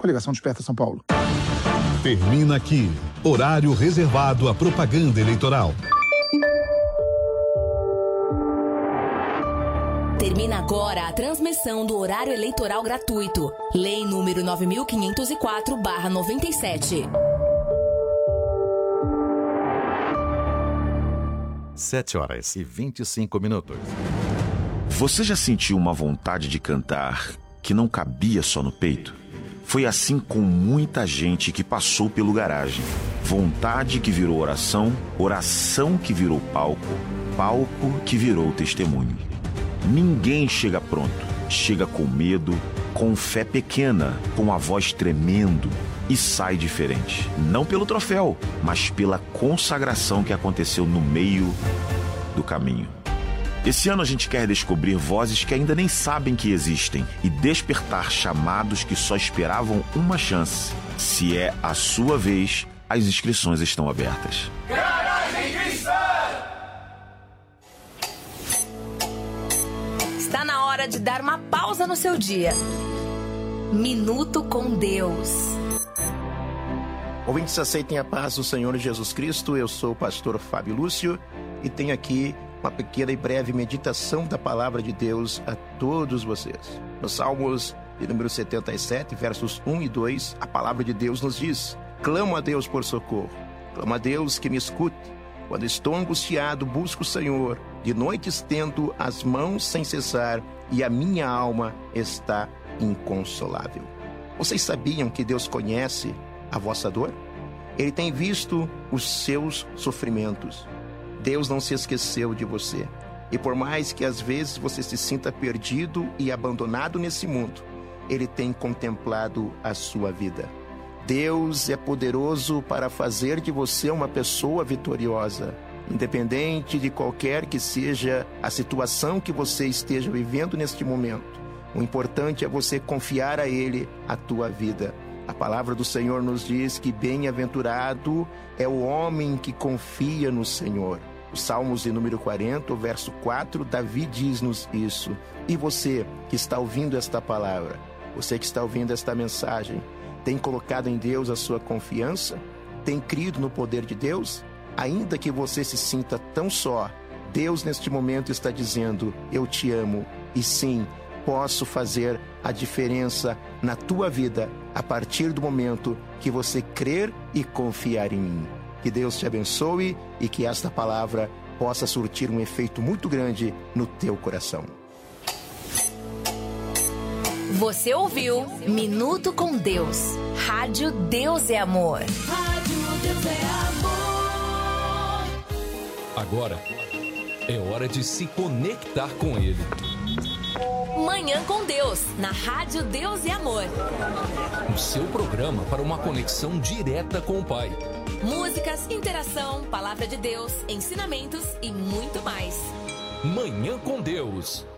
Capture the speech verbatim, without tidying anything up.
Coligação Desperta São Paulo. Termina aqui. Horário reservado à propaganda eleitoral. Termina agora a transmissão do horário eleitoral gratuito. Lei número nove mil quinhentos e quatro barra noventa e sete. sete horas e vinte e cinco minutos. Você já sentiu uma vontade de cantar que não cabia só no peito? Foi assim com muita gente que passou pelo Garagem. Vontade que virou oração, oração que virou palco, palco que virou testemunho. Ninguém chega pronto, chega com medo, com fé pequena, com a voz tremendo e sai diferente. Não pelo troféu, mas pela consagração que aconteceu no meio do caminho. Esse ano a gente quer descobrir vozes que ainda nem sabem que existem e despertar chamados que só esperavam uma chance. Se é a sua vez, as inscrições estão abertas. Garagem Cristã! Está na hora de dar uma pausa no seu dia. Minuto com Deus. Ouvintes, aceitem a paz do Senhor Jesus Cristo. Eu sou o pastor Fábio Lúcio e tenho aqui uma pequena e breve meditação da palavra de Deus a todos vocês. Nos Salmos de número setenta e sete, versos um e dois, a palavra de Deus nos diz: clamo a Deus por socorro, clamo a Deus que me escute. Quando estou angustiado, busco o Senhor. De noite estendo as mãos sem cessar e a minha alma está inconsolável. Vocês sabiam que Deus conhece a vossa dor? Ele tem visto os seus sofrimentos. Deus não se esqueceu de você. E por mais que às vezes você se sinta perdido e abandonado nesse mundo, Ele tem contemplado a sua vida. Deus é poderoso para fazer de você uma pessoa vitoriosa. Independente de qualquer que seja a situação que você esteja vivendo neste momento, o importante é você confiar a Ele a tua vida. A palavra do Senhor nos diz que bem-aventurado é o homem que confia no Senhor. Os Salmos de número quarenta, o verso quatro, Davi diz-nos isso. E você que está ouvindo esta palavra, você que está ouvindo esta mensagem, tem colocado em Deus a sua confiança? Tem crido no poder de Deus? Ainda que você se sinta tão só, Deus neste momento está dizendo: eu te amo e sim, posso fazer a diferença na tua vida a partir do momento que você crer e confiar em mim. Que Deus te abençoe e que esta palavra possa surtir um efeito muito grande no teu coração. Você ouviu Minuto com Deus. Rádio Deus é Amor. Rádio Deus é Amor. Agora é hora de se conectar com Ele. Manhã com Deus, na Rádio Deus e Amor. O seu programa para uma conexão direta com o Pai. Músicas, interação, palavra de Deus, ensinamentos e muito mais. Manhã com Deus.